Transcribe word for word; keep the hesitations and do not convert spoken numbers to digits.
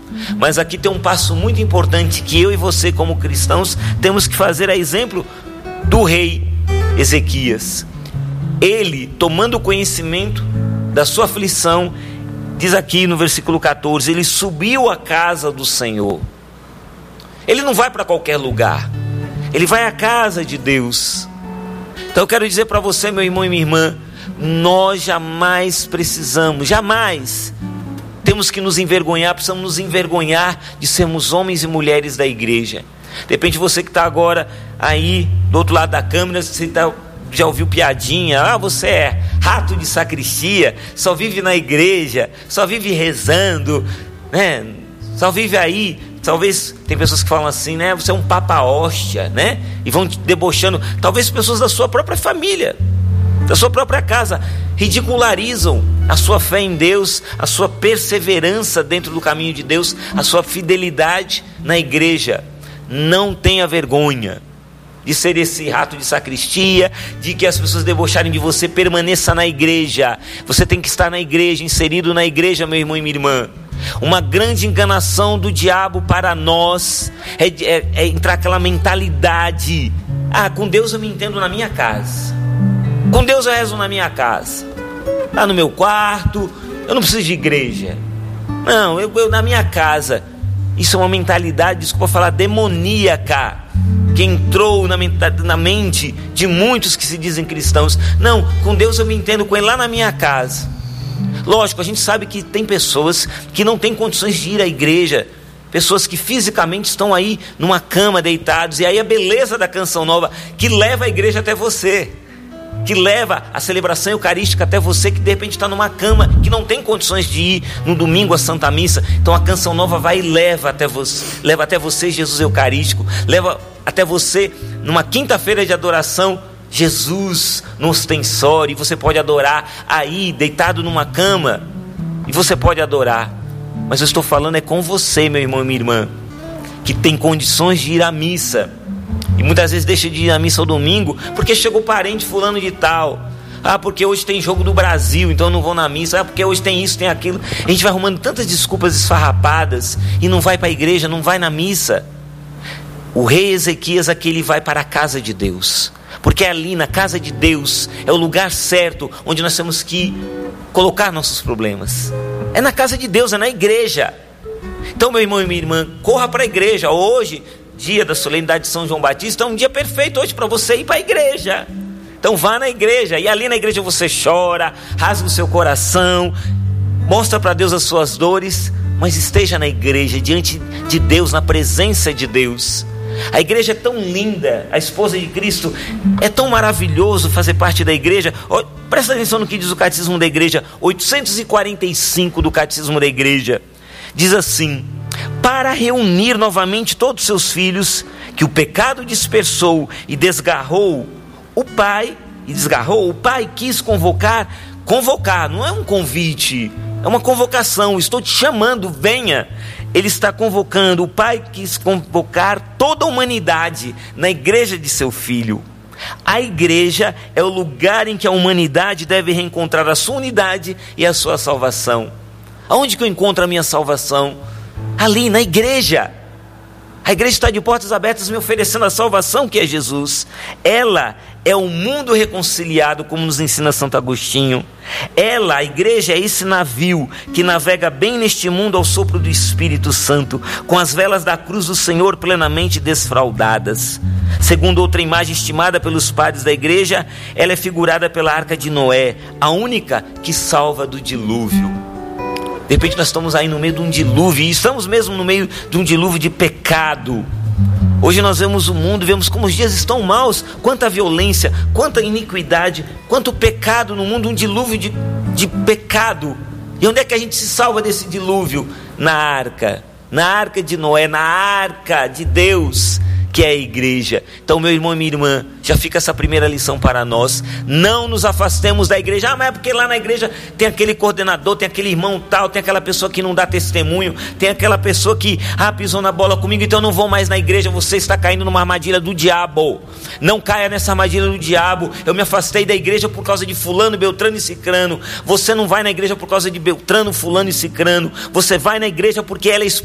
Mas aqui tem um passo muito importante que eu e você, como cristãos, temos que fazer a exemplo do rei Ezequias. Ele, tomando conhecimento da sua aflição, diz aqui no versículo catorze, ele subiu à casa do Senhor. Ele não vai para qualquer lugar, ele vai à casa de Deus. Então eu quero dizer para você, meu irmão e minha irmã, nós jamais precisamos, jamais temos que nos envergonhar, precisamos nos envergonhar de sermos homens e mulheres da igreja. De repente você que está agora aí do outro lado da câmera, você tá, já ouviu piadinha, ah, você é rato de sacristia, só vive na igreja, só vive rezando, né? Só vive aí. Talvez tem pessoas que falam assim, né? Você é um papa hóstia, né? E vão te debochando. Talvez pessoas da sua própria família, da sua própria casa, ridicularizam a sua fé em Deus, a sua perseverança dentro do caminho de Deus, a sua fidelidade na igreja. Não tenha vergonha de ser esse rato de sacristia, de que as pessoas debocharem de você. Permaneça na igreja. Você tem que estar na igreja, inserido na igreja, meu irmão e minha irmã. Uma grande enganação do diabo para nós é, é, é entrar aquela mentalidade: ah, com Deus eu me entendo na minha casa, com Deus eu rezo na minha casa, lá no meu quarto, eu não preciso de igreja. Não, eu, eu na minha casa. Isso é uma mentalidade, desculpa falar, demoníaca, que entrou na, na mente de muitos que se dizem cristãos. Não, com Deus eu me entendo com Ele lá na minha casa. Lógico, a gente sabe que tem pessoas que não têm condições de ir à igreja, pessoas que fisicamente estão aí numa cama deitados, e aí a beleza da Canção Nova que leva a igreja até você, que leva a celebração eucarística até você, que de repente está numa cama, que não tem condições de ir no domingo à Santa Missa. Então a Canção Nova vai e leva até você, leva até você Jesus Eucarístico, leva até você numa quinta-feira de adoração, Jesus no ostensório, e você pode adorar aí, deitado numa cama, e você pode adorar. Mas eu estou falando é com você, meu irmão e minha irmã, que tem condições de ir à missa, e muitas vezes deixa de ir à missa ao domingo, porque chegou parente fulano de tal. Ah, porque hoje tem jogo do Brasil, então eu não vou na missa. Ah, porque hoje tem isso, tem aquilo. A gente vai arrumando tantas desculpas esfarrapadas, e não vai para a igreja, não vai na missa. O rei Ezequias aqui, ele vai para a casa de Deus, porque ali na casa de Deus é o lugar certo onde nós temos que colocar nossos problemas. É na casa de Deus, é na igreja. Então, meu irmão e minha irmã, corra para a igreja. Hoje, dia da solenidade de São João Batista, é um dia perfeito hoje para você ir para a igreja. Então vá na igreja, e ali na igreja você chora, rasga o seu coração, mostra para Deus as suas dores, mas esteja na igreja, diante de Deus, na presença de Deus. A igreja é tão linda, a esposa de Cristo, é tão maravilhoso fazer parte da igreja. Oh, presta atenção no que diz o Catecismo da Igreja, oitocentos e quarenta e cinco do Catecismo da Igreja. Diz assim: para reunir novamente todos os seus filhos, que o pecado dispersou e desgarrou, o Pai, e desgarrou, o Pai quis convocar, convocar, não é um convite, é uma convocação. Estou te chamando, venha. Ele está convocando, o Pai quis convocar toda a humanidade na igreja de seu Filho. A igreja é o lugar em que a humanidade deve reencontrar a sua unidade e a sua salvação. Aonde que eu encontro a minha salvação? Ali, na igreja. A igreja está de portas abertas me oferecendo a salvação, que é Jesus. Ela é o mundo reconciliado, como nos ensina Santo Agostinho. Ela, a igreja, é esse navio que navega bem neste mundo ao sopro do Espírito Santo, com as velas da cruz do Senhor plenamente desfraldadas. Segundo outra imagem estimada pelos padres da igreja, ela é figurada pela arca de Noé, a única que salva do dilúvio. De repente nós estamos aí no meio de um dilúvio, e estamos mesmo no meio de um dilúvio de pecado. Hoje nós vemos o mundo, vemos como os dias estão maus, quanta violência, quanta iniquidade, quanto pecado no mundo, um dilúvio de, de pecado. E onde é que a gente se salva desse dilúvio? Na arca, na arca de Noé, na arca de Deus, que é a igreja. Então, meu irmão e minha irmã, já fica essa primeira lição para nós: não nos afastemos da igreja. Ah, mas é porque lá na igreja tem aquele coordenador, tem aquele irmão tal, tem aquela pessoa que não dá testemunho, tem aquela pessoa que, ah, pisou na bola comigo, então eu não vou mais na igreja. Você está caindo numa armadilha do diabo. Não caia nessa armadilha do diabo. Eu me afastei da igreja por causa de fulano, beltrano e cicrano. Você não vai na igreja por causa de beltrano, fulano e cicrano. Você vai na igreja porque ela é